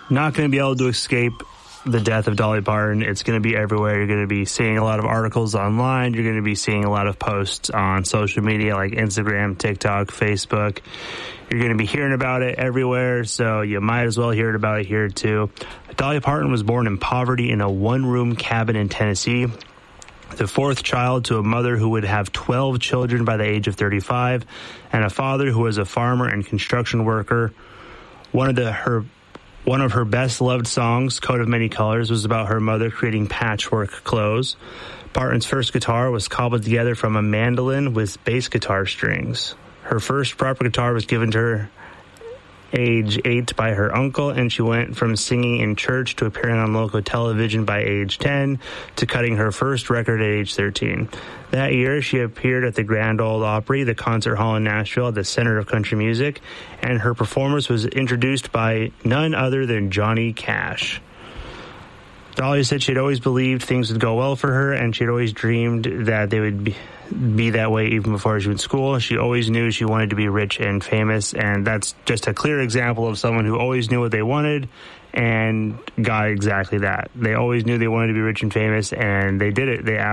not going to be able to escape the death of Dolly Parton. It's going to be everywhere. You're going to be seeing a lot of articles online. You're going to be seeing a lot of posts on social media like Instagram, TikTok, Facebook. You're going to be hearing about it everywhere, so you might as well hear about it here too. Dolly Parton was born in poverty in a one-room cabin in Tennessee, the fourth child to a mother who would have 12 children by the age of 35, and a father who was a farmer and construction worker. One of her best-loved songs, Coat of Many Colors, was about her mother creating patchwork clothes. Parton's first guitar was cobbled together from a mandolin with bass guitar strings. Her first proper guitar was given to her age 8 by her uncle, and she went from singing in church to appearing on local television by age 10 to cutting her first record at age 13. That year, she appeared at the Grand Ole Opry, the concert hall in Nashville, the center of country music, and her performance was introduced by none other than Johnny Cash. Dolly said she'd always believed things would go well for her, and she'd always dreamed that they would be that way even before she was in school. She always knew she wanted to be rich and famous, and that's just a clear example of someone who always knew what they wanted and got exactly that. They always knew they wanted to be rich and famous, and they did it. They